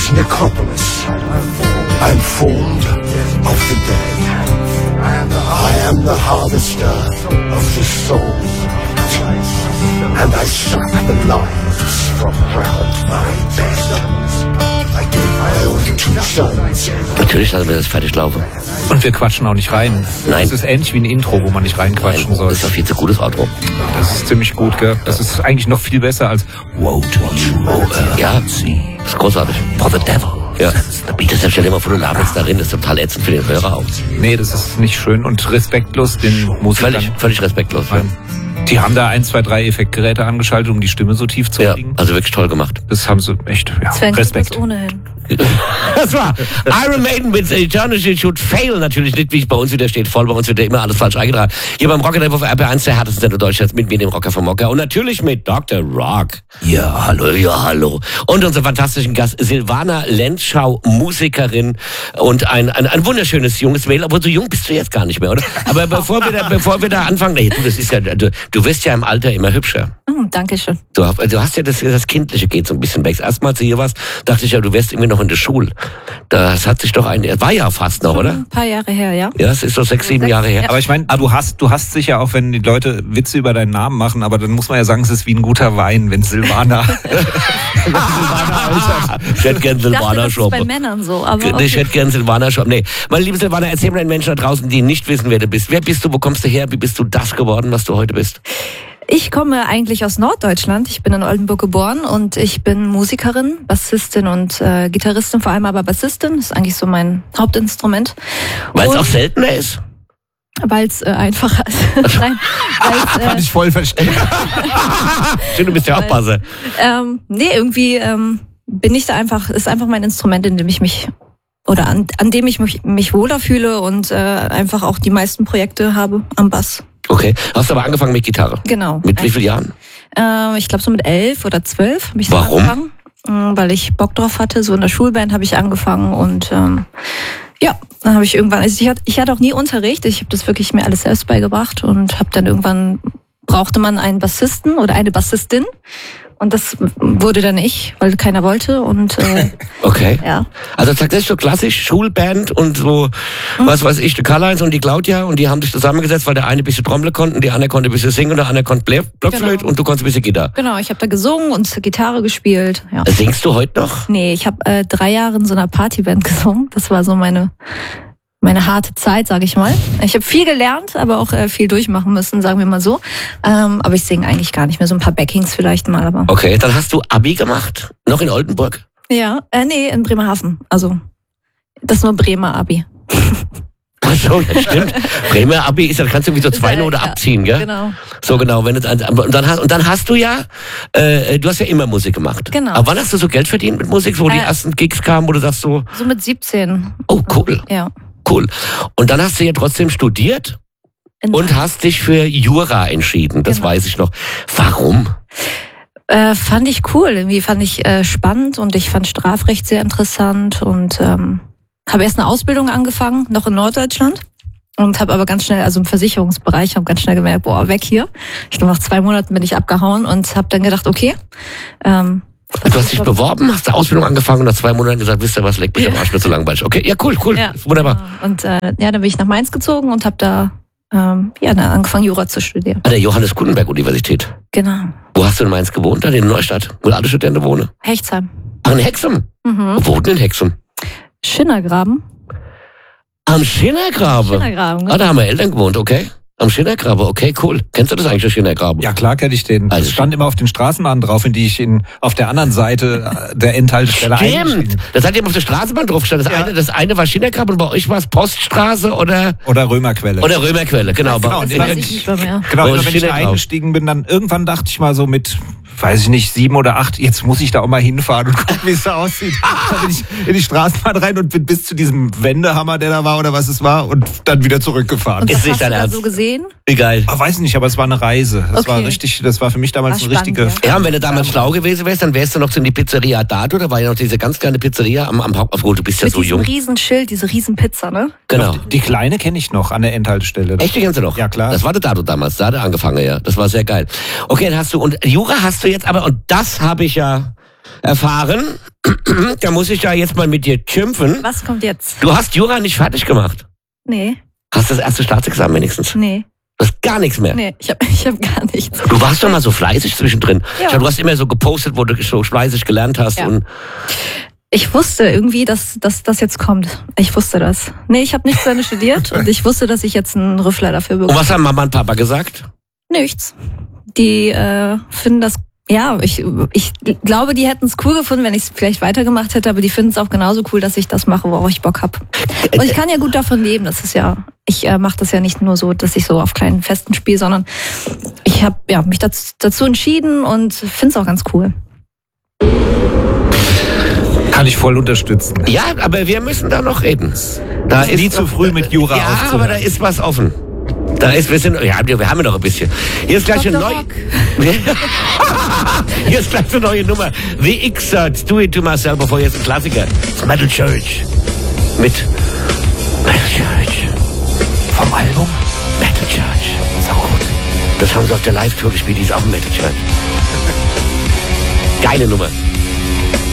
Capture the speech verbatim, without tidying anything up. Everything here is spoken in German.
is Necropolis. I'm formed of the dead. I am the harvester of the soul. And I suck the lives from around my bed. I own two sons. Natürlich lassen wir das fertig laufen. Und wir quatschen auch nicht rein. Nein. Das ist ähnlich wie ein Intro, wo man nicht reinquatschen Nein, soll. das ist ein viel zu gutes Outro. Das ist ziemlich gut, gell? Das ist eigentlich noch viel besser als Woe to you, O Earth. Ja, das ist großartig. For the devil. Ja. Das stell dir mal vor, du laberst darin, das ist total ätzend für den Hörer auch. Nee, das ist nicht schön und respektlos den Musikern. Völlig, völlig respektlos. Nein. Die haben da ein, zwei, drei Effektgeräte angeschaltet, um die Stimme so tief zu Ja, kriegen. also wirklich toll gemacht. Das haben sie echt, ja, Respekt. Ohnehin. Das war Iron Maiden mit Eternity Should Fail. Natürlich nicht, wie es bei uns wieder steht, voll. Bei uns wird ja immer alles falsch eingetragen. Hier beim Rocker auf R B eins, der härtesten Sender Deutschlands, mit mir, dem Rocker vom Mocker. Und natürlich mit Doktor Rock. Ja, hallo, ja, hallo. Und unser fantastischen Gast, Silvana Lenzschau, Musikerin und ein, ein, ein wunderschönes junges Mädel. Obwohl, so jung bist du jetzt gar nicht mehr, oder? Aber bevor wir da, bevor wir da anfangen, nee, du, das ist ja, du, du wirst ja im Alter immer hübscher. Oh, danke schön. Du, du hast ja das, das Kindliche geht so ein bisschen weg. Erstmal, als du hier warst, dachte ich ja, du wärst irgendwie noch in der Schule. Das hat sich doch ein, war ja fast noch, oder? Ein paar Jahre her, ja. Ja, es ist so sechs, sieben Sechs, Jahre her. ja. Aber ich meine, du hast, du hast sicher auch, wenn die Leute Witze über deinen Namen machen, aber dann muss man ja sagen, es ist wie ein guter Wein, wenn Silvana. wenn Silvana altert. Ich hätte gern Silvana Shop. Das Shop. ist bei Männern so, aber Okay. okay. Ich hätte gern Silvana Shop. Nee, meine liebe Silvana, erzähl mir den Menschen da draußen, die nicht wissen, wer du bist. Wer bist du, wo kommst du her, wie bist du das geworden, was du heute bist? Ich komme eigentlich aus Norddeutschland. Ich bin in Oldenburg geboren und ich bin Musikerin, Bassistin und äh, Gitarristin, vor allem aber Bassistin. Das ist eigentlich so mein Hauptinstrument. Weil es auch seltener ist? Weil es äh, einfacher ist. Nein, weil's, Kann äh, ich voll verstehen. Schön, du bist ja auch Basser. ähm, nee, irgendwie ähm, bin ich da einfach, ist einfach mein Instrument, in dem ich mich oder an, an dem ich mich, mich wohler fühle und äh, einfach auch die meisten Projekte habe am Bass. Okay, hast du aber angefangen mit Gitarre? Genau. Mit wie vielen Jahren? Äh, ich glaube so mit elf oder zwölf habe ich so Warum? angefangen. Äh, weil ich Bock drauf hatte. So in der Schulband habe ich angefangen und ähm, ja, dann habe ich irgendwann, also ich hatte, ich hatte auch nie Unterricht. Ich habe das wirklich mir alles selbst beigebracht und habe dann irgendwann, brauchte man einen Bassisten oder eine Bassistin. Und das wurde dann ich, weil keiner wollte und äh, Okay. ja. Also tatsächlich so klassisch Schulband und so, mhm. was weiß ich, die Karl-Heinz und die Claudia und die haben sich zusammengesetzt, weil der eine ein bisschen Trommel konnte, die andere konnte ein bisschen singen und der andere konnte Blockflöte Genau. und du konntest ein bisschen Gitarre. Genau, ich habe da gesungen und Gitarre gespielt. Ja. Singst du heute noch? Nee, ich habe äh, drei Jahre in so einer Partyband gesungen. Das war so meine meine harte Zeit, sage ich mal. Ich habe viel gelernt, aber auch äh, viel durchmachen müssen, sagen wir mal so. Ähm, aber ich singe eigentlich gar nicht mehr. So ein paar Backings vielleicht mal, aber. Okay, dann hast du Abi gemacht, noch in Oldenburg. Ja, äh, nee, in Bremerhaven. Also das ist nur Bremer Abi. Ach so, das stimmt. Bremer Abi ist, da kannst du irgendwie so zwei Noten ja, abziehen, gell? Genau. So genau, wenn es und dann hast und dann hast du ja, äh, du hast ja immer Musik gemacht. Genau. Aber wann hast du so Geld verdient mit Musik, wo äh, die ersten Gigs kamen, wo du sagst so, So mit siebzehn. oh cool, Ja. cool. Und dann hast du ja trotzdem studiert In und hast dich für Jura entschieden. Das Genau. weiß ich noch. Warum? Äh, fand ich cool. Irgendwie fand ich äh, spannend und ich fand Strafrecht sehr interessant und ähm, habe erst eine Ausbildung angefangen, noch in Norddeutschland. Und habe aber ganz schnell, also im Versicherungsbereich, habe ganz schnell gemerkt, boah, weg hier. Ich glaube, nach zwei Monaten bin ich abgehauen und habe dann gedacht, okay. Ähm, Du hast dich beworben, hast eine Ausbildung angefangen und nach zwei Monaten gesagt, wisst ihr was, leck mich am Arsch, mir zu langweilig. Okay, ja cool, cool, Ja. wunderbar. Und äh, ja, dann bin ich nach Mainz gezogen und habe da ähm, ja dann angefangen, Jura zu studieren. An der Johannes Gutenberg Universität. Genau. Wo hast du in Mainz gewohnt? Dann in Neustadt, wo alle Studenten wohnen. Hechtsheim. Ach, in Hexum. Mhm. Wo wohnt denn in Hexum? Schinnergraben. Am Schinnergraben. Schinnergraben. Ah, da haben wir Eltern gewohnt, okay. Am Schinnergraben, okay, cool. Kennst du das eigentlich, der Schinnergraben? Ja, klar kenne ich den. Also Das stand immer auf den Straßenbahnen drauf, in die ich in, auf der anderen Seite der Endhaltestelle Stimmt. eingestiegen. Das hat eben auf der Straßenbahn drauf gestanden. Das, Ja. eine, das eine war Schinnergraben und bei euch war es Poststraße oder, Oder Römerquelle. oder Römerquelle. Genau. Genau, bei- und Das immer weiß wenn ich nicht mehr. mehr. Genau, Wo immer ist wenn ich da Schinnergraben? eingestiegen bin, dann irgendwann dachte ich mal so mit, weiß ich nicht, sieben oder acht, jetzt muss ich da auch mal hinfahren und gucken, wie es da aussieht. Dann bin ich in die Straßenbahn rein und bin bis zu diesem Wendehammer, der da war oder was es war, und dann wieder zurückgefahren. Und Ist was nicht hast du dein da Ernst? so gesehen? Wie geil. Ich weiß nicht, aber es war eine Reise. Das Okay. war richtig, das war für mich damals War eine richtige. spannend, Ja, und wenn du damals schlau gewesen wärst, dann wärst du noch zu in die Pizzeria Dato. Da war ja noch diese ganz kleine Pizzeria am, am Haupt. Obwohl, du bist ja Mit so diesem jung. riesen Schild, diese riesen Pizza, ne? Genau. Die kleine kenne ich noch an der Endhaltestelle. Echt, die kennst du noch? Ja, klar. Das war der Dato damals, da hat er angefangen, ja. Das war sehr geil. Okay, dann hast du, und Jura hast du jetzt aber, und das habe ich ja erfahren, da muss ich da jetzt mal mit dir schimpfen. Was kommt jetzt? Du hast Jura nicht fertig gemacht. Nee, Hast das erste Staatsexamen wenigstens? nee, Du hast gar nichts mehr. nee, ich hab, ich hab gar nichts. Du warst doch mal so fleißig zwischendrin. Ja. Ich glaub, du hast immer so gepostet, wo du so fleißig gelernt hast. Ja. Und Ich wusste irgendwie, dass, dass das jetzt kommt. Ich wusste das. Nee, ich habe nicht zu Ende studiert und ich wusste, dass ich jetzt einen Rüffler dafür bekomme. Und was haben Mama und Papa gesagt? Nichts. Die äh, finden das, ja, ich, ich glaube, die hätten es cool gefunden, wenn ich es vielleicht weitergemacht hätte, aber die finden es auch genauso cool, dass ich das mache, worauf ich Bock habe. Und ich kann ja gut davon leben, das ist ja, ich äh, mache das ja nicht nur so, dass ich so auf kleinen Festen spiele, sondern ich habe ja, mich dazu, dazu entschieden und finde es auch ganz cool. Kann ich voll unterstützen. Ja, aber wir müssen da noch reden. Da ist nie zu früh mit Jura Ja, aufzuhören. aber da ist was offen. Da ist, wir sind, ja, wir haben ja noch ein bisschen. Hier ist gleich eine Doktor neue. Hier ist gleich eine neue Nummer. The X-Search, Do It To Myself, bevor jetzt ein Klassiker. Metal Church. Mit Metal Church. Vom Album? Metal Church. Sau gut. Das haben sie auf der Live-Tour gespielt, die ist auch ein Metal Church. Geile Nummer.